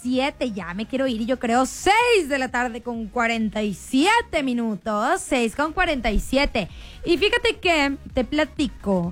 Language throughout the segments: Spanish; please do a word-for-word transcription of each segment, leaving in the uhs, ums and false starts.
siete, ya me quiero ir y yo creo seis de la tarde con cuarenta y siete minutos, seis con cuarenta y siete. Y fíjate que te platico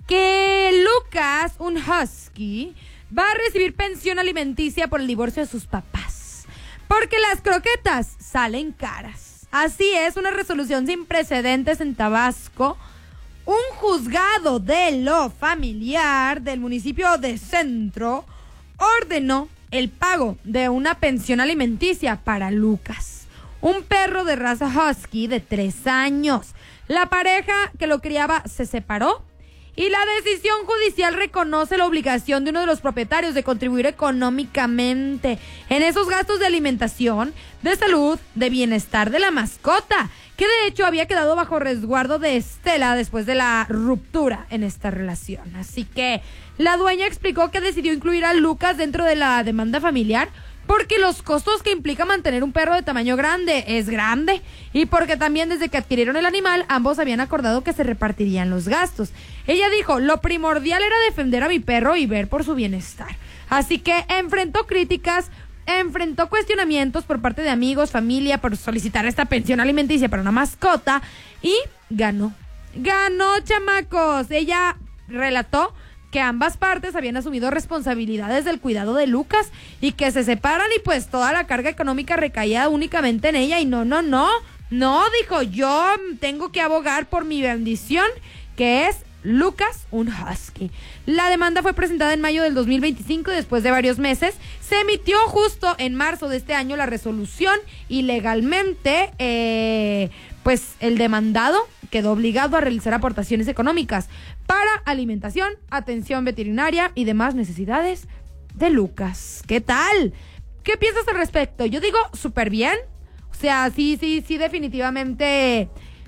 que Lucas, un husky, va a recibir pensión alimenticia por el divorcio de sus papás, porque las croquetas salen caras. Así es, una resolución sin precedentes en Tabasco. Un juzgado de lo familiar del municipio de Centro ordenó el pago de una pensión alimenticia para Lucas, un perro de raza husky de tres años. La pareja que lo criaba se separó y la decisión judicial reconoce la obligación de uno de los propietarios de contribuir económicamente en esos gastos de alimentación, de salud, de bienestar de la mascota, que de hecho había quedado bajo resguardo de Estela después de la ruptura en esta relación. Así que la dueña explicó que decidió incluir a Lucas dentro de la demanda familiar porque los costos que implica mantener un perro de tamaño grande es grande y porque también desde que adquirieron el animal ambos habían acordado que se repartirían los gastos. Ella dijo, lo primordial era defender a mi perro y ver por su bienestar. Así que enfrentó críticas, enfrentó cuestionamientos por parte de amigos, familia, por solicitar esta pensión alimenticia para una mascota y ganó. Ganó, chamacos. Ella relató que ambas partes habían asumido responsabilidades del cuidado de Lucas y que se separan y pues toda la carga económica recaía únicamente en ella y no, no, no, no, dijo, yo tengo que abogar por mi bendición, que es Lucas, un husky. La demanda fue presentada en mayo del dos mil veinticinco y después de varios meses se emitió justo en marzo de este año la resolución y legalmente eh, pues el demandado quedó obligado a realizar aportaciones económicas para alimentación, atención veterinaria y demás necesidades de Lucas. ¿Qué tal? ¿Qué piensas al respecto? Yo digo súper bien. O sea, sí, sí, sí, definitivamente.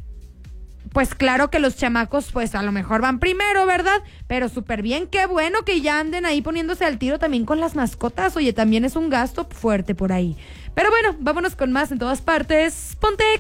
Pues claro que los chamacos pues a lo mejor van primero, ¿verdad? Pero súper bien, qué bueno que ya anden ahí poniéndose al tiro también con las mascotas. Oye, también es un gasto fuerte por ahí. Pero bueno, vámonos con más en todas partes. Ponte